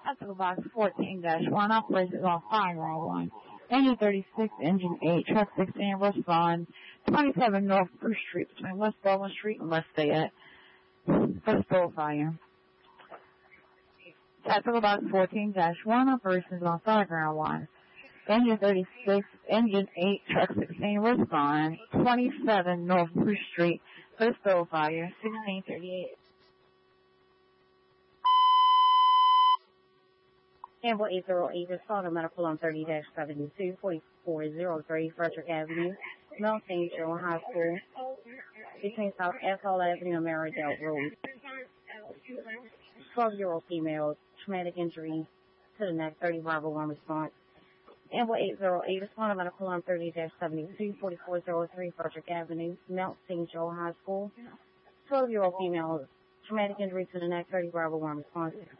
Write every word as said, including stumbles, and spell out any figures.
Tactical Box fourteen dash one, operations on fire on one. Engine thirty-six, Engine eight, Truck sixteen, respond. twenty-seven North Bruce Street between West Baldwin Street and West Fayette. First door fire. Tactical Box fourteen dash one, operations on Fireground one. Engine thirty-six, Engine eight, Truck sixteen, respond. twenty-seven North Bruce Street, first door fire, sixteen thirty-eight. Campbell eight zero eight, respond to medical on thirty dash seventy-two, forty-four oh three, Frederick Avenue, Mount Saint Joe High School, between South Ethel Avenue and Marydale Road. twelve-year-old female, traumatic injury to the neck, thirty Bravo one response. Campbell eight zero eight, respond to medical on thirty dash seventy-two, forty-four oh three, Frederick Avenue, Mount Saint Joe High School, twelve-year-old female, traumatic injury to the neck, thirty Bravo one response.